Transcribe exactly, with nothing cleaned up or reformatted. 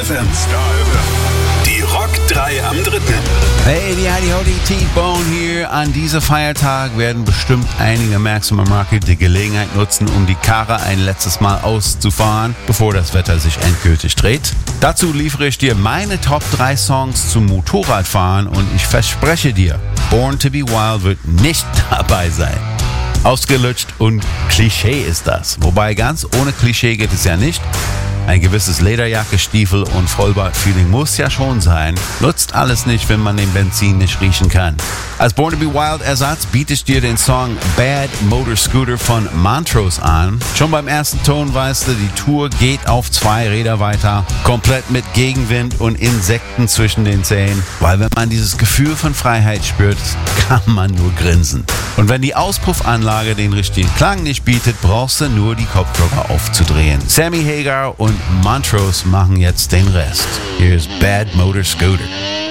F M. Die Rock drei am dritten. Hey, die Heidi Hody, T-Bone hier. An diesem Feiertag werden bestimmt einige Maximum Market die Gelegenheit nutzen, um die Karre ein letztes Mal auszufahren, bevor das Wetter sich endgültig dreht. Dazu liefere ich dir meine Top drei Songs zum Motorradfahren und ich verspreche dir, Born to be Wild wird nicht dabei sein. Ausgelutscht und Klischee ist das. Wobei ganz ohne Klischee geht es ja nicht. Ein gewisses Lederjacke, Stiefel und Vollbart-Feeling muss ja schon sein. Nutzt alles nicht, wenn man den Benzin nicht riechen kann. Als Born to be Wild Ersatz biete ich dir den Song Bad Motor Scooter von Montrose an. Schon beim ersten Ton weißt du, die Tour geht auf zwei Räder weiter. Komplett mit Gegenwind und Insekten zwischen den Zähnen. Weil wenn man dieses Gefühl von Freiheit spürt, kann man nur grinsen. Und wenn die Auspuffanlage den richtigen Klang nicht bietet, brauchst du nur die Kopfhörer aufzudrehen. Sammy Hagar und Montrose machen jetzt den Rest. Here's Bad Motor Scooter.